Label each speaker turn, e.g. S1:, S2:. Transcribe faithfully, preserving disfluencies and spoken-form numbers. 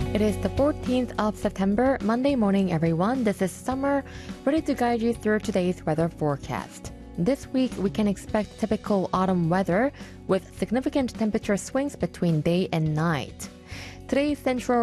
S1: It is the fourteenth of September, Monday morning, everyone. This is Summer, ready to guide you through today's weather forecast. This week, we can expect typical autumn weather with significant temperature swings between day and night. Today's central